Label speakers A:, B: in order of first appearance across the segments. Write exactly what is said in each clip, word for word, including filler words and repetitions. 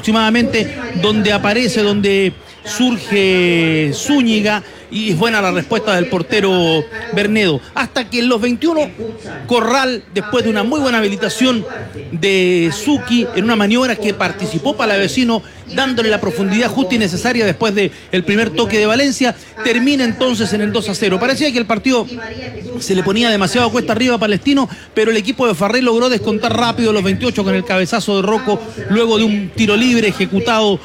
A: aproximadamente, donde aparece, donde surge Zúñiga, y es buena la respuesta del portero Bernedo. Hasta que en los veintiuno, Corral, después de una muy buena habilitación de Zucchi, en una maniobra que participó Palavecino, dándole la profundidad justa y necesaria después del primer toque de Valencia, termina entonces en el dos a cero. Parecía que el partido se le ponía demasiado cuesta arriba a Palestino, pero el equipo de Farré logró descontar rápido los veintiocho con el cabezazo de Rocco, luego de un tiro libre ejecutado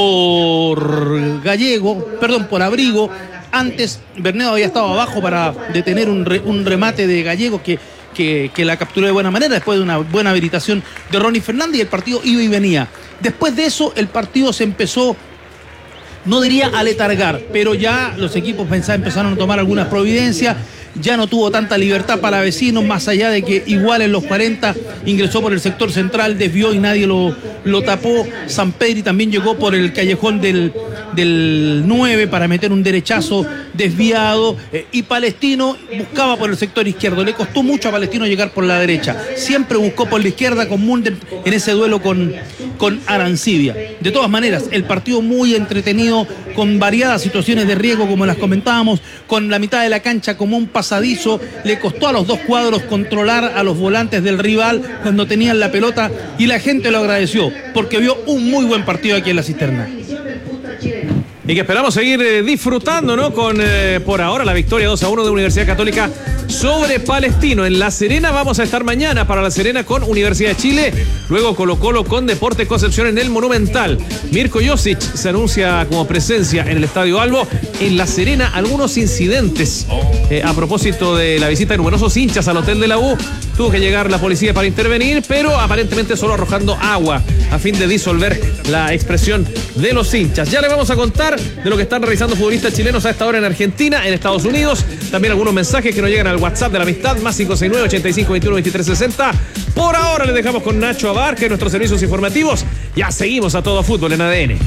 A: por Gallego, perdón, por Abrigo. Antes Bernedo había estado abajo para detener un, re, un remate de Gallego que, que, que la capturó de buena manera después de una buena habilitación de Ronnie Fernández, y el partido iba y venía. Después de eso el partido se empezó, no diría a letargar, pero ya los equipos pensaban, empezaron a tomar algunas providencias. Ya no tuvo tanta libertad para vecinos, más allá de que igual en los cuarenta ingresó por el sector central, desvió y nadie lo, lo tapó. Sampedri también llegó por el callejón del, del nueve para meter un derechazo desviado, eh, y Palestino buscaba por el sector izquierdo. Le costó mucho a Palestino llegar por la derecha, siempre buscó por la izquierda con Mulder en ese duelo con, con Arancibia. De todas maneras, el partido muy entretenido, con variadas situaciones de riesgo como las comentábamos, con la mitad de la cancha como un pasadizo. Le costó a los dos cuadros controlar a los volantes del rival cuando tenían la pelota, y la gente lo agradeció porque vio un muy buen partido aquí en la Cisterna.
B: Y que esperamos seguir eh, disfrutando, ¿no? Con, eh, por ahora, la victoria dos a uno de Universidad Católica sobre Palestino. En La Serena vamos a estar mañana para La Serena con Universidad de Chile. Luego Colo Colo con Deportes Concepción en el Monumental. Mirko Josic se anuncia como presencia en el Estadio Albo. En La Serena, algunos incidentes eh, a propósito de la visita de numerosos hinchas al hotel de la U. Tuvo que llegar la policía para intervenir, pero aparentemente solo arrojando agua a fin de disolver la expresión de los hinchas. Ya le vamos a contar de lo que están realizando futbolistas chilenos a esta hora en Argentina, en Estados Unidos. También algunos mensajes que nos llegan al WhatsApp de la amistad, más cinco seis nueve, ochenta y cinco, veintiuno, veintitrés, sesenta. Por ahora le dejamos con Nacho Abar, que es nuestros servicios informativos. Ya seguimos a todo fútbol en A D N.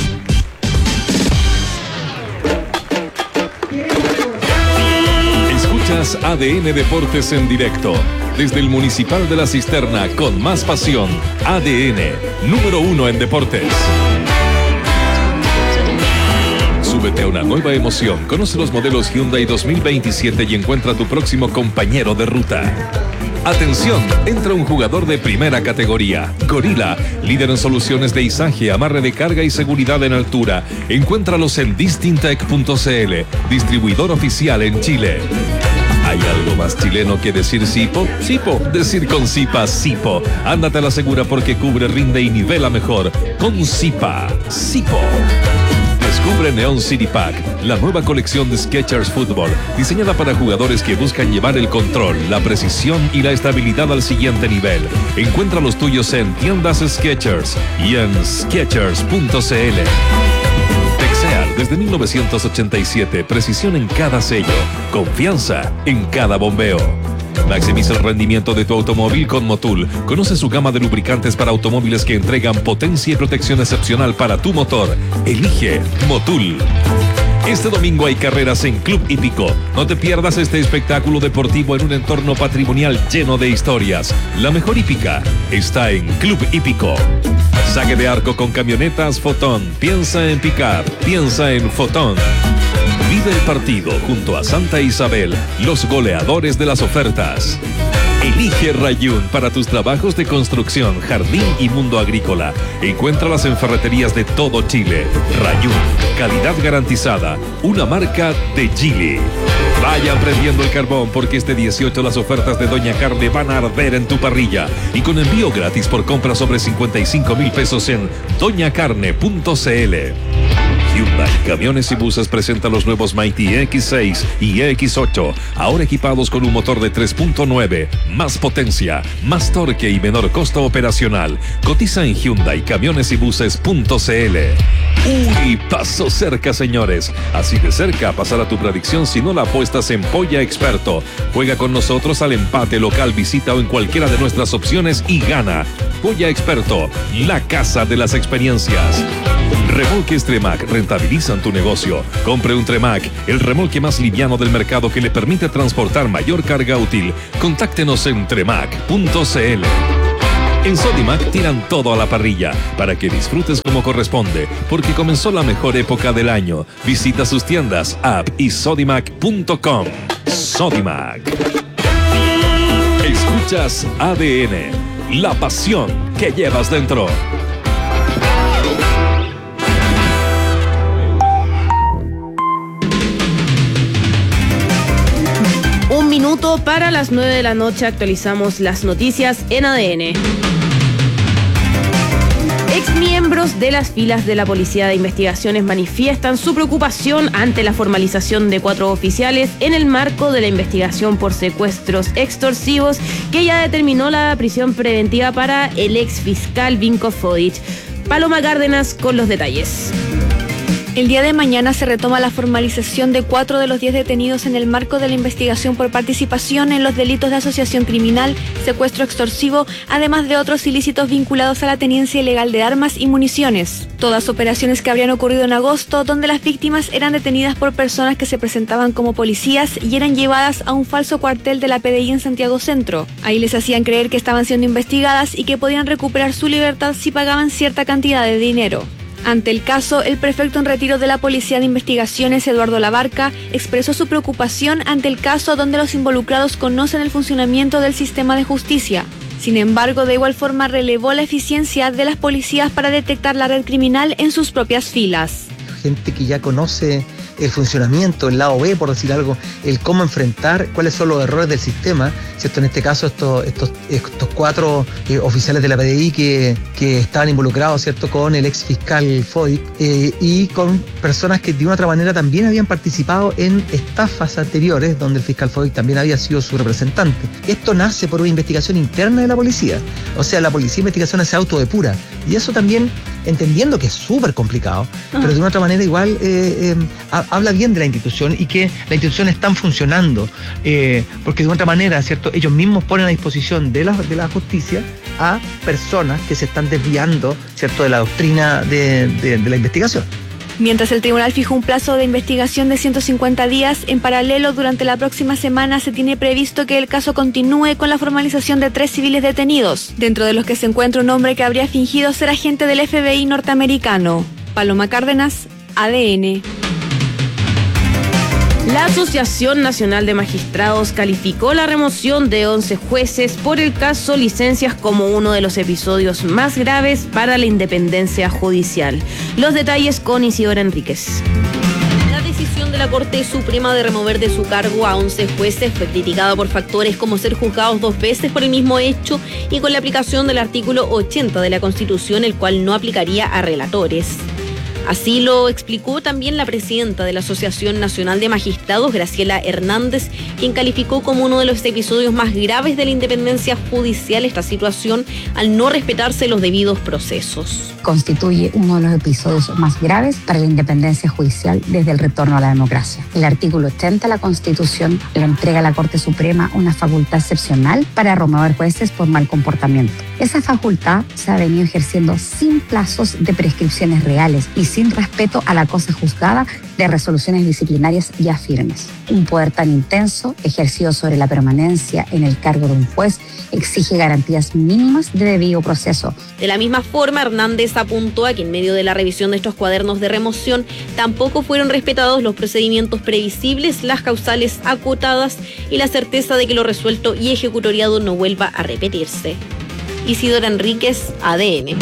C: Escuchas A D N Deportes en directo desde el Municipal de la Cisterna, con más pasión. A D N, número uno en deportes. Súbete a una nueva emoción. Conoce los modelos Hyundai dos mil veintisiete y encuentra tu próximo compañero de ruta. Atención, entra un jugador de primera categoría. Gorilla, líder en soluciones de izaje, amarre de carga y seguridad en altura. Encuéntralos en distintec punto c l, distribuidor oficial en Chile. ¿Hay algo más chileno que decir Sipo? Sipo. Decir con Sipa, Sipo. Ándate a la segura porque cubre, rinde y nivela mejor. Con Sipa, Sipo. Descubre Neon City Pack, la nueva colección de Skechers Fútbol, diseñada para jugadores que buscan llevar el control, la precisión y la estabilidad al siguiente nivel. Encuentra los tuyos en tiendas Skechers y en skechers punto c l. Texeal, desde mil novecientos ochenta y siete, precisión en cada sello, confianza en cada bombeo. Maximiza el rendimiento de tu automóvil con Motul. Conoce su gama de lubricantes para automóviles que entregan potencia y protección excepcional para tu motor. Elige Motul. Este domingo hay carreras en Club Hípico. No te pierdas este espectáculo deportivo en un entorno patrimonial lleno de historias. La mejor hípica está en Club Hípico. Saque de arco con camionetas Fotón. Piensa en pick-up. Piensa en Fotón. Vive el partido junto a Santa Isabel, los goleadores de las ofertas. Elige Rayún para tus trabajos de construcción, jardín y mundo agrícola. Encuéntralas en ferreterías de todo Chile. Rayún, calidad garantizada, una marca de Chile. Vayan prendiendo el carbón porque este dieciocho las ofertas de Doña Carne van a arder en tu parrilla. Y con envío gratis por compra sobre cincuenta y cinco mil pesos en doña carne punto c l. Hyundai Camiones y Buses presenta los nuevos Mighty X seis y X ocho, ahora equipados con un motor de tres punto nueve, más potencia, más torque y menor costo operacional. Cotiza en hyundai camiones y buses punto c l. Uy, pasó cerca, señores. Así de cerca pasará tu predicción si no la apuestas en Polla Experto. Juega con nosotros al empate local, visita o en cualquiera de nuestras opciones y gana. Polla Experto, la casa de las experiencias. Remolques Tremac rentabilizan tu negocio. Compre un Tremac, el remolque más liviano del mercado que le permite transportar mayor carga útil. Contáctenos en tremac punto c l. En Sodimac tiran todo a la parrilla para que disfrutes como corresponde, porque comenzó la mejor época del año. Visita sus tiendas, app y sodimac punto com. Sodimac. Escuchas A D N, la pasión que llevas dentro.
D: Un minuto para las nueve de la noche, actualizamos las noticias en A D N. Exmiembros de las filas de la Policía de Investigaciones manifiestan su preocupación ante la formalización de cuatro oficiales en el marco de la investigación por secuestros extorsivos que ya determinó la prisión preventiva para el ex fiscal Vinko Fodic. Paloma Cárdenas con los detalles.
E: El día de mañana se retoma la formalización de cuatro de los diez detenidos en el marco de la investigación por participación en los delitos de asociación criminal, secuestro extorsivo, además de otros ilícitos vinculados a la tenencia ilegal de armas y municiones. Todas operaciones que habrían ocurrido en agosto, donde las víctimas eran detenidas por personas que se presentaban como policías y eran llevadas a un falso cuartel de la P D I en Santiago Centro. Ahí les hacían creer que estaban siendo investigadas y que podían recuperar su libertad si pagaban cierta cantidad de dinero. Ante el caso, el prefecto en retiro de la Policía de Investigaciones, Eduardo Labarca, expresó su preocupación ante el caso donde los involucrados conocen el funcionamiento del sistema de justicia. Sin embargo, de igual forma relevó la eficiencia de las policías para detectar la red criminal en sus propias filas.
F: Gente que ya conoce el funcionamiento, el lado B, por decir algo, el cómo enfrentar, cuáles son los errores del sistema, ¿cierto? En este caso, estos, estos, estos cuatro eh, oficiales de la P D I que, que estaban involucrados, ¿cierto?, con el ex fiscal Fodic eh, y con personas que de una otra manera también habían participado en estafas anteriores, donde el fiscal Fodic también había sido su representante. Esto nace por una investigación interna de la policía, o sea, la policía de investigación se autodepura, y eso también, entendiendo que es súper complicado, uh-huh. pero de una otra manera igual eh, eh, habla bien de la institución y que las instituciones están funcionando, eh, porque de otra manera, ¿cierto?, ellos mismos ponen a disposición de la, de la justicia a personas que se están desviando, ¿cierto?, de la doctrina de, de, de la investigación.
E: Mientras el tribunal fijó un plazo de investigación de ciento cincuenta días, en paralelo, durante la próxima semana se tiene previsto que el caso continúe con la formalización de tres civiles detenidos, dentro de los que se encuentra un hombre que habría fingido ser agente del F B I norteamericano. Paloma Cárdenas, A D N.
D: La Asociación Nacional de Magistrados calificó la remoción de once jueces por el caso Licencias como uno de los episodios más graves para la independencia judicial. Los detalles con Isidora Enríquez.
G: La decisión de la Corte Suprema de remover de su cargo a once jueces fue criticada por factores como ser juzgados dos veces por el mismo hecho y con la aplicación del artículo ochenta de la Constitución, el cual no aplicaría a relatores. Así lo explicó también la presidenta de la Asociación Nacional de Magistrados, Graciela Hernández, quien calificó como uno de los episodios más graves de la independencia judicial esta situación al no respetarse los debidos procesos.
H: Constituye uno de los episodios más graves para la independencia judicial desde el retorno a la democracia. El artículo ochenta de la Constitución le entrega a la Corte Suprema una facultad excepcional para remover jueces por mal comportamiento. Esa facultad se ha venido ejerciendo sin plazos de prescripciones reales y sin respeto a la cosa juzgada de resoluciones disciplinarias ya firmes. Un poder tan intenso, ejercido sobre la permanencia en el cargo de un juez, exige garantías mínimas de debido proceso.
G: De la misma forma, Hernández apuntó a que en medio de la revisión de estos cuadernos de remoción tampoco fueron respetados los procedimientos previsibles, las causales acotadas y la certeza de que lo resuelto y ejecutoriado no vuelva a repetirse. Isidora Enríquez, A D N.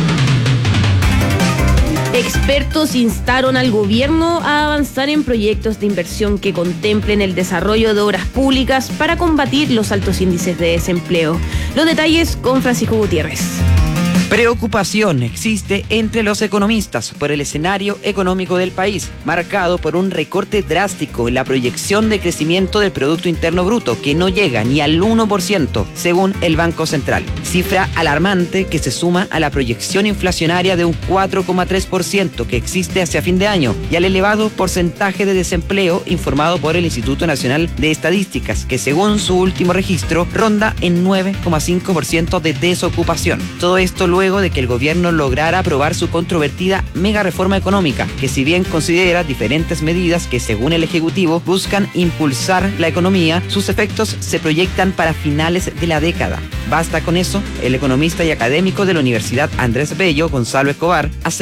D: Expertos instaron al gobierno a avanzar en proyectos de inversión que contemplen el desarrollo de obras públicas para combatir los altos índices de desempleo. Los detalles con Francisco Gutiérrez.
I: Preocupación existe entre los economistas por el escenario económico del país, marcado por un recorte drástico en la proyección de crecimiento del Producto Interno Bruto, que no llega ni al uno por ciento, según el Banco Central. Cifra alarmante que se suma a la proyección inflacionaria de un cuatro coma tres por ciento que existe hacia fin de año y al elevado porcentaje de desempleo informado por el Instituto Nacional de Estadísticas, que según su último registro ronda en nueve coma cinco por ciento de desocupación. Todo esto luego luego de que el gobierno lograra aprobar su controvertida mega reforma económica, que si bien considera diferentes medidas que según el Ejecutivo buscan impulsar la economía, sus efectos se proyectan para finales de la década. Basta con eso, el economista y académico de la Universidad Andrés Bello, Gonzalo Escobar, aseguró